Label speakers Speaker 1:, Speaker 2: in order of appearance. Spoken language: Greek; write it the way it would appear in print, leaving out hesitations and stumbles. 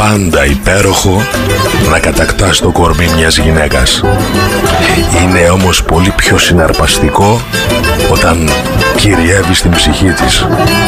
Speaker 1: πάντα υπέροχο να κατακτάς το κορμί μιας γυναίκας. Είναι όμως πολύ πιο συναρπαστικό όταν κυριεύει στην ψυχή της.